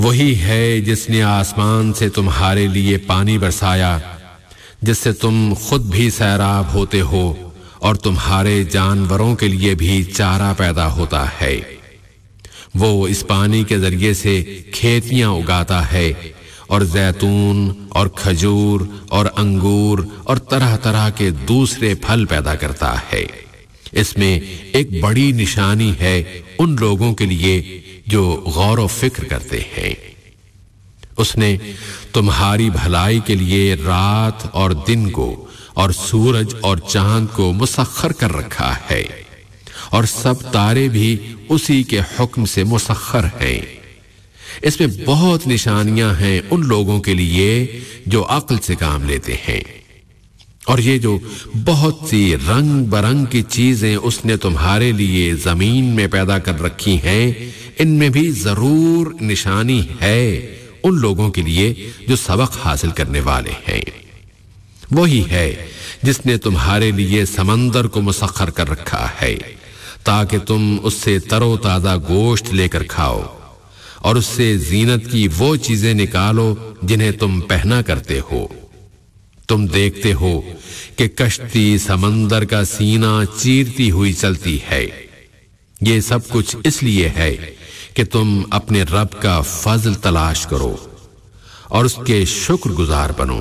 وہی ہے جس نے آسمان سے تمہارے لیے پانی برسایا جس سے تم خود بھی سیراب ہوتے ہو اور تمہارے جانوروں کے لیے بھی چارہ پیدا ہوتا ہے۔ وہ اس پانی کے ذریعے سے کھیتیاں اگاتا ہے اور زیتون اور کھجور اور انگور اور طرح طرح کے دوسرے پھل پیدا کرتا ہے۔ اس میں ایک بڑی نشانی ہے ان لوگوں کے لیے جو غور و فکر کرتے ہیں۔ اس نے تمہاری بھلائی کے لیے رات اور دن کو اور سورج اور چاند کو مسخر کر رکھا ہے، اور سب تارے بھی اسی کے حکم سے مسخر ہیں۔ اس میں بہت نشانیاں ہیں ان لوگوں کے لیے جو عقل سے کام لیتے ہیں۔ اور یہ جو بہت سی رنگ برنگ کی چیزیں اس نے تمہارے لیے زمین میں پیدا کر رکھی ہیں، ان میں بھی ضرور نشانی ہے ان لوگوں کے لیے جو سبق حاصل کرنے والے ہیں۔ وہی ہے جس نے تمہارے لیے سمندر کو مسخر کر رکھا ہے تاکہ تم اس سے تر و تازہ گوشت لے کر کھاؤ، اور اس سے زینت کی وہ چیزیں نکالو جنہیں تم پہنا کرتے ہو۔ تم دیکھتے ہو کہ کشتی سمندر کا سینہ چیرتی ہوئی چلتی ہے۔ یہ سب کچھ اس لیے ہے کہ تم اپنے رب کا فضل تلاش کرو اور اس کے شکر گزار بنو۔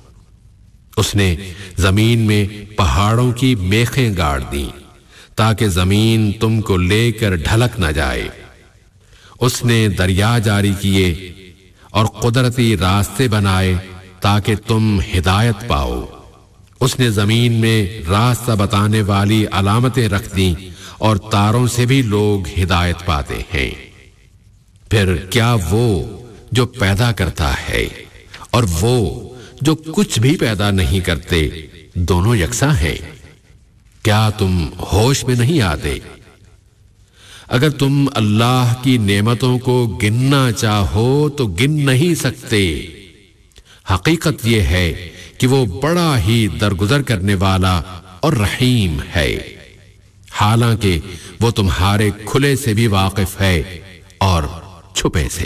اس نے زمین میں پہاڑوں کی میخیں گاڑ دیں تاکہ زمین تم کو لے کر ڈھلک نہ جائے۔ اس نے دریا جاری کیے اور قدرتی راستے بنائے تاکہ تم ہدایت پاؤ۔ اس نے زمین میں راستہ بتانے والی علامتیں رکھ دیں اور تاروں سے بھی لوگ ہدایت پاتے ہیں۔ پھر کیا وہ جو پیدا کرتا ہے اور وہ جو کچھ بھی پیدا نہیں کرتے دونوں یکساں ہیں؟ کیا تم ہوش میں نہیں آتے؟ اگر تم اللہ کی نعمتوں کو گننا چاہو تو گن نہیں سکتے۔ حقیقت یہ ہے کہ وہ بڑا ہی درگزر کرنے والا اور رحیم ہے، حالانکہ وہ تمہارے کھلے سے بھی واقف ہے اور چھپے سے۔